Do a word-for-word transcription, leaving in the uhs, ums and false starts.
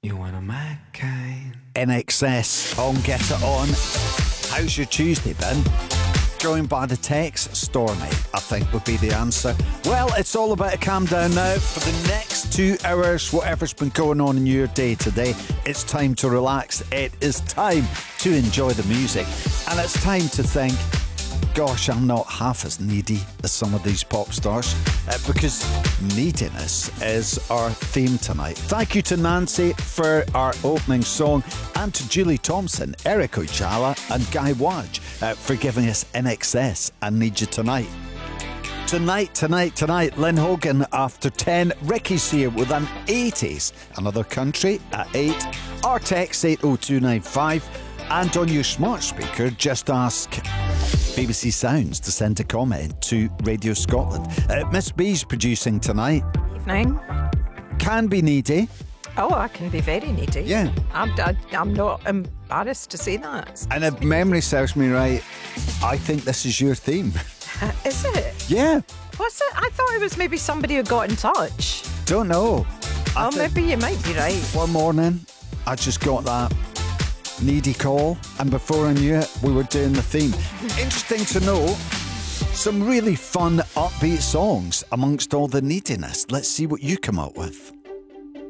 You one of my kind. In Excess on Get It On. How's your Tuesday been? Going by the text, stormy, I think would be the answer. Well, it's all about to calm down now. For the next two hours, whatever's been going on in your day today, it's time to relax. It is time to enjoy the music. And it's time to think, gosh, I'm not half as needy as some of these pop stars, uh, because neediness is our theme tonight. Thank you to Nancy for our opening song, and to Julie Thompson, Eric Ojala and Guy Wadge uh, for giving us In Excess and Need You Tonight. Tonight, tonight, tonight, Lynn Hogan after ten. Ricky's here with an eighties. Another country at eight. Our text eight oh two nine five. And on your smart speaker, just ask B B C Sounds to send a comment to Radio Scotland. Uh, Miss B's producing tonight. Evening. Can be needy. Oh, I can be very needy. Yeah. I'm, I, I'm not embarrassed to say that. And if memory serves me right, I think this is your theme. Is it? Yeah. What's it? I thought it was maybe somebody who got in touch. Don't know. I Oh, think maybe you might be right. one morning, I just got that needy call, and before I knew it, we were doing the theme. Interesting to know, some really fun, upbeat songs amongst all the neediness. Let's see what you come up with.